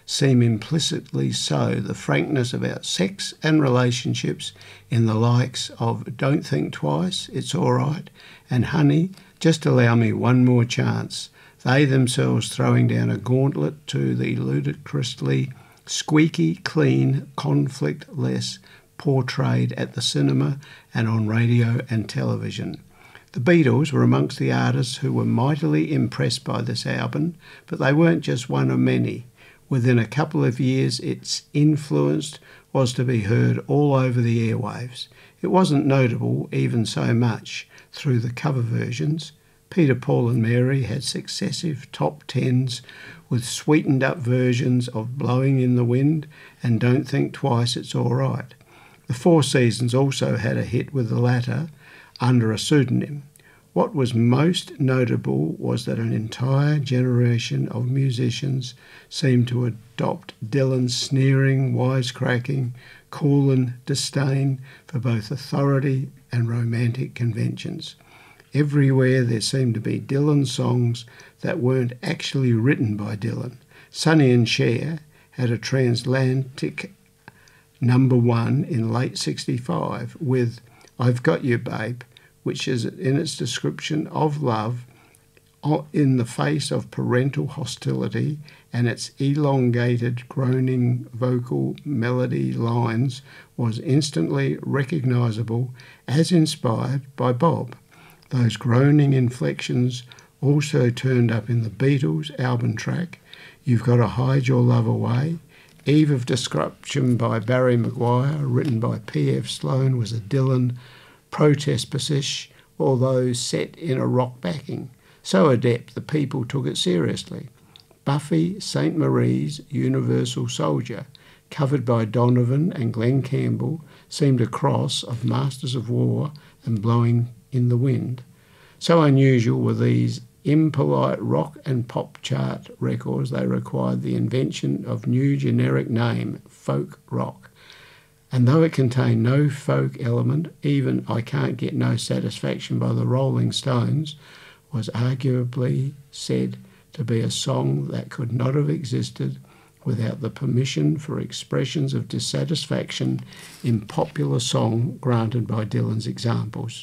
seem implicitly so the frankness about sex and relationships in the likes of Don't Think Twice, It's All Right, and Honey, Just Allow Me One More Chance, they themselves throwing down a gauntlet to the ludicrously squeaky clean, conflict-less portrayed at the cinema and on radio and television. The Beatles were amongst the artists who were mightily impressed by this album, but they weren't just one of many. Within a couple of years, its influence was to be heard all over the airwaves. It wasn't notable even so much through the cover versions. Peter, Paul and Mary had successive top tens with sweetened up versions of Blowing in the Wind and Don't Think Twice, It's All Right. The Four Seasons also had a hit with the latter under a pseudonym. What was most notable was that an entire generation of musicians seemed to adopt Dylan's sneering, wisecracking, cool and disdain for both authority and romantic conventions. Everywhere there seemed to be Dylan songs that weren't actually written by Dylan. Sonny and Cher had a transatlantic #1 in late 65 with I've Got You Babe, which is in its description of love in the face of parental hostility, and its elongated groaning vocal melody lines was instantly recognisable as inspired by Bob. Those groaning inflections also turned up in the Beatles album track, You've Got to Hide Your Love Away. Eve of Destruction by Barry Maguire, written by P.F. Sloan, was a Dylan protest pastiche, although set in a rock backing. So adept the people took it seriously. Buffy St. Marie's Universal Soldier, covered by Donovan and Glenn Campbell, seemed a cross of Masters of War and Blowing in the Wind. So unusual were these impolite rock and pop chart records, they required the invention of new generic name, folk rock. And though it contained no folk element, even I Can't Get No Satisfaction by the Rolling Stones was arguably said to be a song that could not have existed without the permission for expressions of dissatisfaction in popular song granted by Dylan's examples.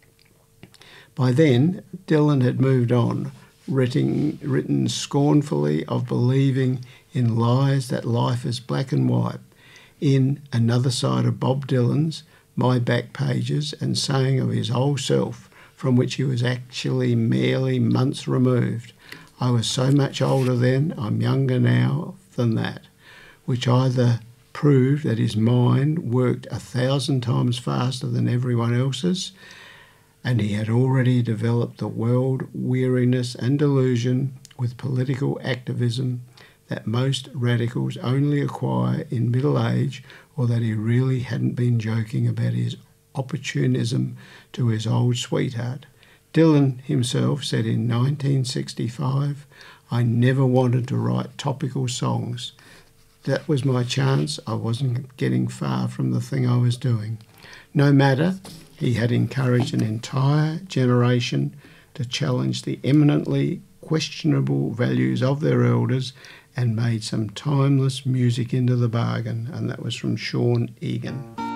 By then, Dylan had moved on, written scornfully of believing in lies that life is black and white, in Another Side of Bob Dylan's My Back Pages, and saying of his whole self, from which he was actually merely months removed, I was so much older then, I'm younger now than that, which either proved that his mind worked 1,000 times faster than everyone else's, and he had already developed the world weariness and delusion with political activism that most radicals only acquire in middle age, or that he really hadn't been joking about his opportunism to his old sweetheart. Dylan himself said in 1965, I never wanted to write topical songs. That was my chance. I wasn't getting far from the thing I was doing. No matter, he had encouraged an entire generation to challenge the eminently questionable values of their elders and made some timeless music into the bargain, and that was from Sean Egan.